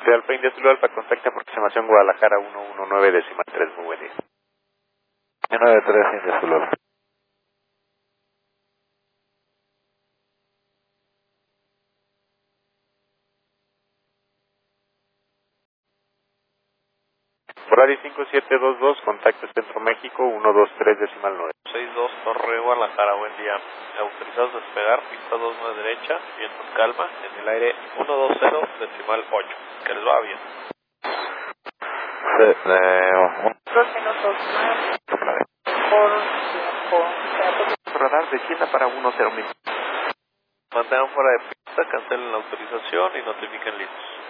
Victoria Alfa India Zulu Alfa, contacta aproximación Guadalajara 119 decimal 3, muy buen día. 193 India Zulu Alfa. Ferrari 5722, contacto Centro México 123 decimal 9. 62 Torre Guadalajara, buen día. Autorizados a despegar, pista 29 derecha, viento en calma, en el aire 120 decimal 8. Que les va bien. 2 minutos más por tiempo. Radar descienda para 10 minutos. Mantengan fuera de pista, cancelen la autorización y notifiquen listos.